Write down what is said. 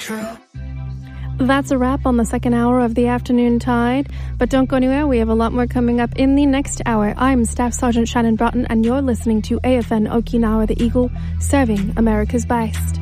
true. That's a wrap on the second hour of the Afternoon Tide. But don't go anywhere, we have a lot more coming up in the next hour. I'm Staff Sergeant Shannon Broughton, and you're listening to AFN Okinawa the Eagle, serving America's best.